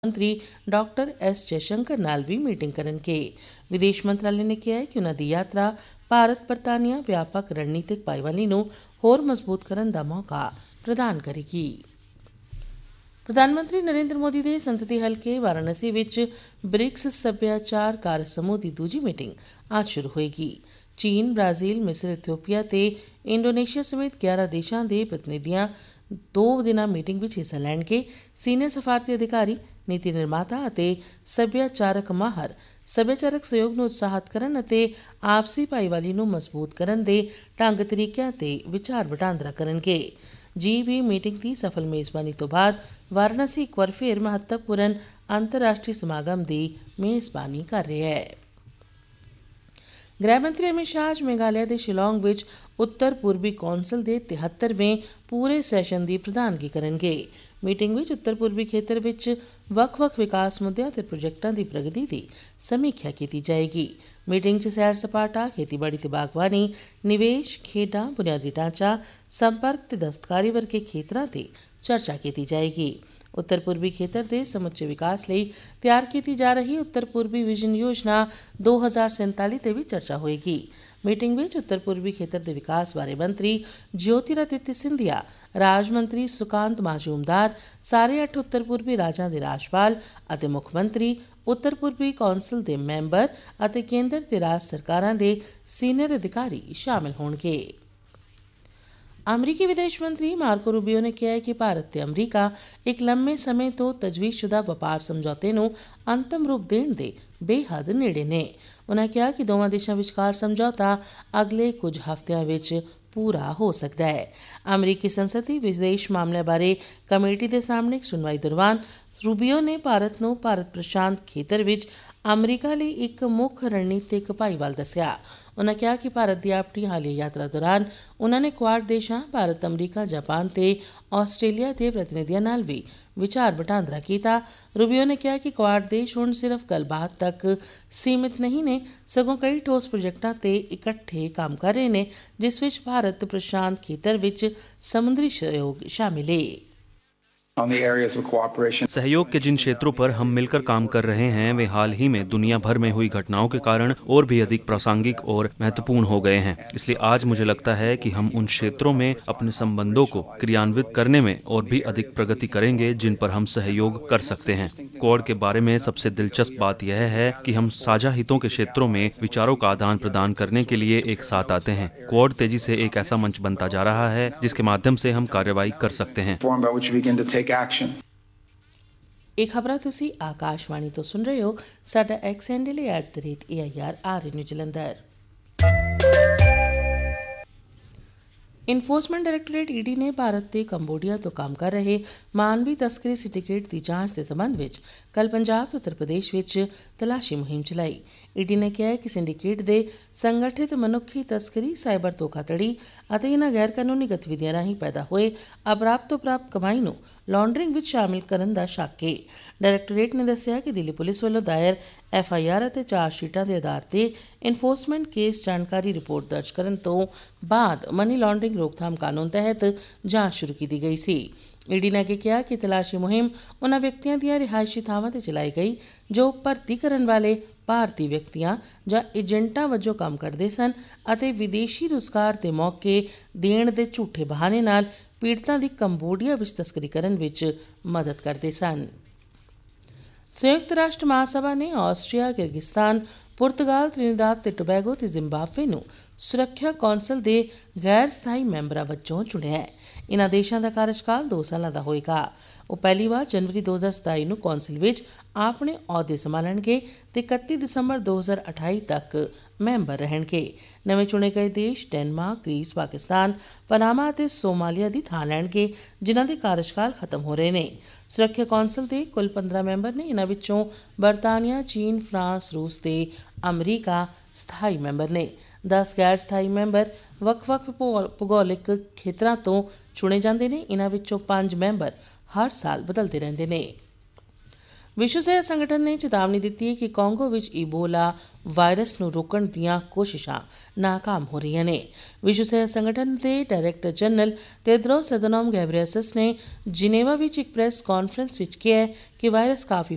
ਮੰਤਰੀ doctor S Jaishankar ਨਾਲ ਵੀ meeting ਕਰਨਗੇ। ਵਿਦੇਸ਼ ਮੰਤਰਾਲੇ ਨੇ ਕਿਹਾ ਹੈ ਕਿ ਉਨ੍ਹਾਂ ਦੀ ਯਾਤਰਾ ਭਾਰਤ ਬਰਤਾਨੀਆ ਵਿਆਪਕ ਰਣਨੀਤਿਕ ਭਾਈਵਾਲੀ ਨੂੰ ਹੋਰ ਮਜ਼ਬੂਤ ਕਰਨ ਦਾ ਮੌਕਾ ਪ੍ਰਦਾਨ ਕਰੇਗੀ। ਪ੍ਰਧਾਨ ਮੰਤਰੀ ਨਰਿੰਦਰ ਮੋਦੀ ਦੇ ਸੰਸਦੀ ਹਲਕੇ ਵਾਰਾਣਸੀ ਵਿੱਚ ਬ੍ਰਿਕਸ ਸੱਭਿਆਚਾਰ ਕਾਰਜ ਸਮੂਹ ਦੀ ਦੂਜੀ ਮੀਟਿੰਗ ਅੱਜ ਸ਼ੁਰੂ ਹੋਏਗੀ। ਚੀਨ, ਬ੍ਰਾਜ਼ੀਲ, ਮਿਸਰ, ਇਥੋਪੀਆ ਤੇ ਇੰਡੋਨੇਸ਼ੀਆ ਸਮੇਤ 11 ਦੇਸ਼ਾਂ ਦੇ ਪ੍ਰਤੀਨਿਧੀਆਂ 2 ਦਿਨਾਂ ਮੀਟਿੰਗ ਵਿੱਚ ਹਿੱਸਾ ਲੈਣਗੇ। ਸੀਨੀਅਰ ਸਫਾਰਤੀ ਅਧਿਕਾਰੀ, ਨੀਤੀ ਨਿਰਮਾਤਾ ਅਤੇ ਸੱਭਿਆਚਾਰਕ ਮਾਹਰ ਸੱਭਿਆਚਾਰਕ ਸਹਿਯੋਗ ਨੂੰ ਉਤਸ਼ਾਹਿਤ ਕਰਨ ਅਤੇ ਆਪਸੀ ਭਾਈਵਾਲੀ ਨੂੰ ਮਜ਼ਬੂਤ ਕਰਨ ਦੇ ਢੰਗ ਤਰੀਕਿਆਂ ਤੇ ਵਿਚਾਰ ਵਟਾਂਦਰਾ ਕਰਨਗੇ। G20 ਮੀਟਿੰਗ ਦੀ ਸਫਲ ਮੇਜ਼ਬਾਨੀ ਤੋਂ ਬਾਅਦ ਵਾਰਾਣਸੀ ਇੱਕ ਵਾਰ ਫਿਰ ਮਹੱਤਵਪੂਰਨ ਅੰਤਰਰਾਸ਼ਟਰੀ ਸਮਾਗਮ ਦੀ ਮੇਜ਼ਬਾਨੀ ਕਰ ਰਿਹਾ ਹੈ। ਗ੍ਰਹਿ ਮੰਤਰੀ ਅਮਿਤ ਸ਼ਾਹ ਅੱਜ ਮੇਘਾਲਿਆ ਦੇ ਸ਼ਿਲੌਂਗ ਵਿੱਚ ਉੱਤਰ ਪੂਰਬੀ ਕੌਂਸਲ ਦੇ 73ਵੇਂ ਪੂਰੇ ਸੈਸ਼ਨ ਦੀ ਪ੍ਰਧਾਨਗੀ ਕਰਨਗੇ। ਮੀਟਿੰਗ ਵਿੱਚ ਉੱਤਰ ਪੂਰਬੀ ਖੇਤਰ ਵਿੱਚ ਵੱਖ-ਵੱਖ ਵਿਕਾਸ ਮੁੱਦਿਆਂ ਅਤੇ ਪ੍ਰੋਜੈਕਟਾਂ ਦੀ ਪ੍ਰਗਤੀ ਦੀ ਸਮੀਖਿਆ ਕੀਤੀ ਜਾਏਗੀ। ਮੀਟਿੰਗ 'ਚ ਸੈਰ ਸਪਾਟਾ, ਖੇਤੀਬਾੜੀ ਤੇ ਬਾਗਬਾਨੀ, ਨਿਵੇਸ਼, ਖੇਡਾਂ, ਬੁਨਿਆਦੀ ਢਾਂਚਾ, ਸੰਪਰਕ ਤੇ ਦਸਤਕਾਰੀ ਵਰਗੇ ਖੇਤਰਾਂ ਤੇ ਚਰਚਾ ਕੀਤੀ ਜਾਏਗੀ। ਉੱਤਰ ਪੂਰਬੀ ਖੇਤਰ ਦੇ ਸਮੁੱਚੇ ਵਿਕਾਸ ਲਈ ਤਿਆਰ ਕੀਤੀ ਜਾ ਰਹੀ ਉੱਤਰ ਪੂਰਬੀ ਵਿਜ਼ਨ ਯੋਜਨਾ 2047 ਤੇ ਵੀ ਚਰਚਾ ਹੋਏਗੀ। ਮੀਟਿੰਗ ਵਿੱਚ ਉੱਤਰ ਪੂਰਬੀ ਖੇਤਰ ਦੇ ਵਿਕਾਸ ਬਾਰੇ ਮੰਤਰੀ ਜੋਤਿਰਾਦਿੱਤਿਆ ਸਿੰਧੀਆ, ਰਾਜ ਮੰਤਰੀ ਸੁਕਾਂਤ ਮਜੂਮਦਾਰ, ਸਾਰੇ 8 ਉੱਤਰ ਪੂਰਬੀ ਰਾਜਾਂ ਦੇ ਰਾਜਪਾਲ ਅਤੇ ਮੁੱਖ ਮੰਤਰੀ, ਉੱਤਰ ਪੂਰਬੀ ਕੌਂਸਲ ਦੇ ਮੈਂਬਰ ਅਤੇ ਕੇਂਦਰ ਤੇ ਰਾਜ ਸਰਕਾਰਾਂ ਦੇ ਸੀਨੀਅਰ ਅਧਿਕਾਰੀ ਸ਼ਾਮਿਲ ਹੋਣਗੇ। ਅਮਰੀਕੀ ਵਿਦੇਸ਼ ਮੰਤਰੀ ਮਾਰਕੋ ਰੂਬੀਓ ਨੇ ਕਿਹਾ ਹੈ ਕਿ ਭਾਰਤ ਤੇ ਅਮਰੀਕਾ ਇੱਕ ਲੰਮੇ ਸਮੇਂ ਤੋਂ ਤਜਵੀਜ਼ਸ਼ੁਦਾ ਵਪਾਰ ਸਮਝੌਤੇ ਨੂੰ ਅੰਤਮ ਰੂਪ ਦੇਣ ਦੇ ਬੇਹੱਦ ਨੇੜੇ ਨੇ। ਉਨ੍ਹਾਂ ਕਿਹਾ ਕਿ ਦੋਵਾਂ ਦੇਸ਼ਾਂ ਵਿਚਕਾਰ ਸਮਝੌਤਾ ਅਗਲੇ ਕੁਝ ਹਫ਼ਤਿਆਂ ਵਿੱਚ ਪੂਰਾ ਹੋ ਸਕਦਾ ਹੈ। ਅਮਰੀਕੀ ਸੰਸਦ ਦੀ ਵਿਦੇਸ਼ ਮਾਮਲਿਆਂ ਬਾਰੇ ਕਮੇਟੀ ਦੇ ਸਾਹਮਣੇ ਇੱਕ ਸੁਣਵਾਈ ਦੌਰਾਨ ਰੂਬੀਓ ਨੇ ਭਾਰਤ ਨੂੰ ਭਾਰਤ ਪ੍ਰਸ਼ਾਂਤ ਖੇਤਰ ਵਿੱਚ ਅਮਰੀਕਾ ਲਈ ਇੱਕ ਮੁੱਖ ਰਣਨੀਤਿਕ ਭਾਈਵਾਲ ਦੱਸਿਆ। ਉਨ੍ਹਾਂ ਕਿਹਾ ਕਿ ਭਾਰਤ ਦੀ ਆਪਣੀ ਹਾਲੀਆ ਯਾਤਰਾ ਦੌਰਾਨ ਉਨ੍ਹਾਂ ਨੇ ਕੁਆਡ ਦੇਸ਼ਾਂ ਭਾਰਤ, ਅਮਰੀਕਾ, ਜਾਪਾਨ ਤੇ ਆਸਟ੍ਰੇਲੀਆ ਦੇ ਪ੍ਰਤੀਨਿਧੀਆਂ ਨਾਲ ਵੀ ਵਿਚਾਰ ਵਟਾਂਦਰਾ ਕੀਤਾ। ਰੂਬੀਓ ਨੇ ਕਿਹਾ ਕਿ ਕੁਆਡ ਦੇਸ਼ ਹੁਣ ਸਿਰਫ ਗੱਲਬਾਤ ਤੱਕ ਸੀਮਿਤ ਨਹੀਂ ਨੇ, ਸਗੋਂ ਕਈ ਠੋਸ ਪ੍ਰੋਜੈਕਟਾਂ ਤੇ ਇਕੱਠੇ ਕੰਮ ਕਰ ਰਹੇ ਨੇ, ਜਿਸ ਵਿੱਚ ਭਾਰਤ ਪ੍ਰਸ਼ਾਂਤ ਖੇਤਰ ਵਿੱਚ ਸਮੁੰਦਰੀ ਸਹਿਯੋਗ शामिल है। सहयोग के जिन क्षेत्रों पर हम मिलकर काम कर रहे हैं वे हाल ही में दुनिया भर में हुई घटनाओं के कारण और भी अधिक प्रासंगिक और महत्वपूर्ण हो गए हैं। इसलिए आज मुझे लगता है कि हम उन क्षेत्रों में अपने संबंधों को क्रियान्वित करने में और भी अधिक प्रगति करेंगे जिन पर हम सहयोग कर सकते हैं। क्वाड के बारे में सबसे दिलचस्प बात यह है कि हम साझा हितों के क्षेत्रों में विचारों का आदान प्रदान करने के लिए एक साथ आते हैं। क्वाड तेजी से एक ऐसा मंच बनता जा रहा है जिसके माध्यम से हम कार्रवाई कर सकते हैं। ਇਹ ਖਬਰਾਂ ਤੁਸੀਂ ਆਕਾਸ਼ਵਾਣੀ ਤੋਂ ਸੁਣ ਰਹੇ ਹੋ। ਸਾਡਾ ਐਕਸ ਹੈਂਡਲ ਹੈ @AIR news Jalandhar. Enforcement directorate ED ਨੇ ਭਾਰਤ ਤੇ ਕੰਬੋਡੀਆ ਤੋਂ ਕੰਮ ਕਰ ਰਹੇ ਮਾਨਵੀ ਤਸਕਰੀ ਸਿੰਡੀਕੇਟ ਦੀ ਜਾਂਚ ਦੇ ਸੰਬੰਧ ਵਿੱਚ ਕੱਲ੍ਹ ਪੰਜਾਬ ਤੇ ਉੱਤਰ ਪ੍ਰਦੇਸ਼ ਵਿੱਚ ਤਲਾਸ਼ੀ ਮੁਹਿੰਮ ਚਲਾਈ। ED ਨੇ ਕਿਹਾ ਹੈ ਕਿ ਸਿੰਡੀਕੇਟ ਦੇ ਸੰਗਠਿਤ ਮਨੁੱਖੀ ਤਸਕਰੀ, ਸਾਈਬਰ ਧੋਖਾਧੜੀ ਅਤੇ ਇਹਨਾਂ ਗੈਰ ਕਾਨੂੰਨੀ ਗਤੀਵਿਧੀਆਂ ਰਾਹੀਂ ਪੈਦਾ ਹੋਏ ਅਪਰਾਧ ਤੋਂ ਪ੍ਰਾਪਤ ਕਮਾਈ ਨੂੰ ਲਾਂਡਰਿੰਗ ਵਿੱਚ ਸ਼ਾਮਿਲ ਕਰਨ ਦਾ ਸ਼ੱਕ ਹੈ। ਡਾਇਰੈਕਟੋਰੇਟ ਨੇ ਦੱਸਿਆ ਕਿ ਦਿੱਲੀ ਪੁਲਿਸ ਵੱਲੋਂ ਦਾਇਰ FIR ਅਤੇ ਚਾਰਜਸ਼ੀਟਾਂ ਦੇ ਆਧਾਰ ਤੇ ਇਨਫੋਰਸਮੈਂਟ ਕੇਸ ਜਾਣਕਾਰੀ ਰਿਪੋਰਟ ਦਰਜ ਕਰਨ ਤੋਂ ਬਾਅਦ ਮਨੀ ਲਾਂਡਰਿੰਗ ਰੋਕਥਾਮ ਕਾਨੂੰਨ ਤਹਿਤ ਜਾਂਚ ਸ਼ੁਰੂ ਕੀਤੀ ਗਈ ਸੀ। ED ਨੇ ਅੱਗੇ ਕਿਹਾ ਕਿ ਤਲਾਸ਼ੀ ਮੁਹਿੰਮ ਉਨ੍ਹਾਂ ਵਿਅਕਤੀਆਂ ਦੀਆਂ ਰਿਹਾਇਸ਼ੀ ਥਾਵਾਂ 'ਤੇ ਚਲਾਈ ਗਈ ਜੋ ਭਰਤੀ ਕਰਨ ਵਾਲੇ ਭਾਰਤੀ ਵਿਅਕਤੀਆਂ ਜਾਂ ਏਜੰਟਾਂ ਵਜੋਂ ਕੰਮ ਕਰਦੇ ਸਨ ਅਤੇ ਵਿਦੇਸ਼ੀ ਰੁਜ਼ਗਾਰ ਦੇ ਮੌਕੇ ਦੇਣ ਦੇ ਝੂਠੇ ਬਹਾਨੇ ਨਾਲ ਪੀੜਤਾਂ ਦੀ ਕੰਬੋਡੀਆ ਵਿੱਚ ਤਸਕਰੀ ਕਰਨ ਵਿੱਚ ਮਦਦ ਕਰਦੇ ਸਨ। ਸੰਯੁਕਤ ਰਾਸ਼ਟਰ ਮਹਾਸਭਾ ਨੇ ਆਸਟਰੀਆ, ਕਿਰਗਿਸਤਾਨ, ਪੁਰਤਗਾਲ, ਤ੍ਰਿਨੀਦਾਦ ਤੇ ਟੋਬੈਗੋ ਤੇ ਜ਼ਿੰਬਾਬਵੇ ਨੂੰ ਸੁਰੱਖਿਆ ਕੌਂਸਲ ਦੇ ਗੈਰ ਸਥਾਈ ਮੈਂਬਰਾਂ ਵਜੋਂ ਚੁਣਿਆ ਹੈ। ਇਨ੍ਹਾਂ ਦੇਸ਼ਾਂ ਦਾ ਕਾਰਜਕਾਲ 2 ਸਾਲਾਂ ਦਾ ਹੋਏਗਾ। ਉਹ ਪਹਿਲੀ ਵਾਰ ਜਨਵਰੀ 2027 ਨੂੰ ਕੌਂਸਲ ਵਿੱਚ ਆਪਣੇ ਅਹੁਦੇ ਸੰਭਾਲਣਗੇ ਤੇ 31 ਦਸੰਬਰ 2028 ਤੱਕ ਮੈਂਬਰ ਰਹਿਣਗੇ। ਨਵੇਂ ਚੁਣੇ ਗਏ ਦੇਸ਼ ਡੈਨਮਾਰਕ, ਗ੍ਰੀਸ, ਪਾਕਿਸਤਾਨ, ਪਨਾਮਾ ਅਤੇ ਸੋਮਾਲੀਆ ਦੀ ਥਾਂ ਲੈਣਗੇ, ਜਿਨ੍ਹਾਂ ਦੇ ਕਾਰਜਕਾਲ ਖਤਮ ਹੋ ਰਹੇ ਨੇ। ਸੁਰੱਖਿਆ ਕੌਂਸਲ ਦੇ ਕੁੱਲ 15 ਮੈਂਬਰ ਨੇ। ਇਨ੍ਹਾਂ ਵਿੱਚੋਂ ਬਰਤਾਨੀਆ, ਚੀਨ, ਫਰਾਂਸ, ਰੂਸ ਤੇ ਅਮਰੀਕਾ ਸਥਾਈ ਮੈਂਬਰ ਨੇ। 10 ਗੈਰ ਸਥਾਈ ਮੈਂਬਰ ਵੱਖ-ਵੱਖ ਭੂਗੋਲਿਕ ਖੇਤਰਾਂ ਤੋਂ ਚੁਣੇ ਜਾਂਦੇ ਨੇ। ਇਨ੍ਹਾਂ ਵਿੱਚੋਂ 5 ਮੈਂਬਰ ਹਰ ਸਾਲ ਬਦਲਦੇ ਰਹਿੰਦੇ ਨੇ। ਵਿਸ਼ਵ ਸਿਹਤ ਸੰਗਠਨ ਨੇ ਚੇਤਾਵਨੀ ਦਿੱਤੀ ਹੈ ਕਿ ਕੋਂਗੋ ਵਿੱਚ ਈਬੋਲਾ ਵਾਇਰਸ ਨੂੰ ਰੋਕਣ ਦੀਆਂ ਕੋਸ਼ਿਸ਼ਾਂ ਨਾਕਾਮ ਹੋ ਰਹੀਆਂ ਨੇ। ਵਿਸ਼ਵ ਸਿਹਤ ਸੰਗਠਨ ਦੇ ਡਾਇਰੈਕਟਰ ਜਨਰਲ ਤੇਦਰੋਸ ਅਧਨੋਮ ਗੈਬਰੀਏਸਸ ਨੇ ਜਿਨੇਵਾ ਵਿੱਚ ਇੱਕ ਪ੍ਰੈਸ ਕਾਨਫਰੰਸ ਵਿੱਚ ਕਿਹਾ ਕਿ ਵਾਇਰਸ ਕਾਫੀ